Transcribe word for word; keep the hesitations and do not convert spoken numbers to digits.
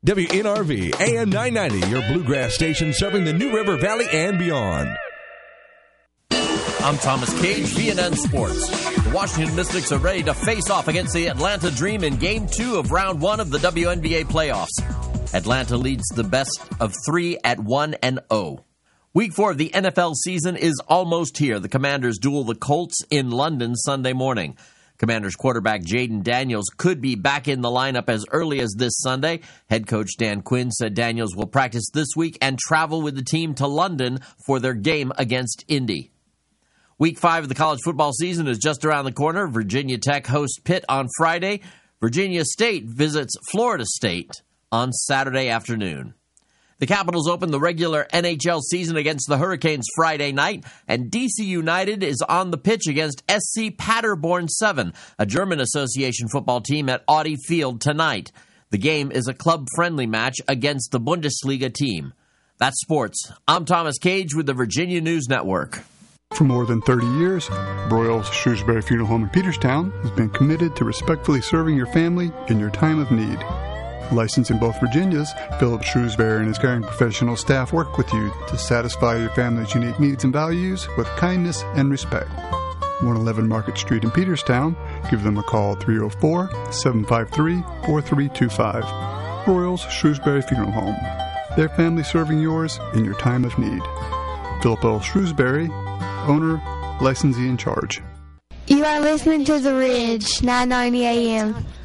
W N R V, A M nine ninety, your bluegrass station serving the New River Valley and beyond. I'm Thomas Cage, V N N Sports. The Washington Mystics are ready to face off against the Atlanta Dream in Game two of Round one of the W N B A playoffs. Atlanta leads the best of three at one and oh. Week four of the N F L season is almost here. The Commanders duel the Colts in London Sunday morning. Commanders quarterback Jaden Daniels could be back in the lineup as early as this Sunday. Head coach Dan Quinn said Daniels will practice this week and travel with the team to London for their game against Indy. Week five of the college football season is just around the corner. Virginia Tech hosts Pitt on Friday. Virginia State visits Florida State on Saturday afternoon. The Capitals open the regular N H L season against the Hurricanes Friday night, and D C United is on the pitch against S C Paderborn seven, a German association football team at Audi Field tonight. The game is a club-friendly match against the Bundesliga team. That's sports. I'm Thomas Cage with the Virginia News Network. For more than thirty years, Broyles Shrewsbury Funeral Home in Peterstown has been committed to respectfully serving your family in your time of need. Licensed in both Virginias, Philip Shrewsbury and his caring professional staff work with you to satisfy your family's unique needs and values with kindness and respect. one eleven Market Street in Peterstown. Give them a call at three oh four, seven five three, four three two five. Broyles Shrewsbury Funeral Home. Their family serving yours in your time of need. Philip L. Shrewsbury, owner, licensee in charge. You are listening to The Ridge, nine ninety A M.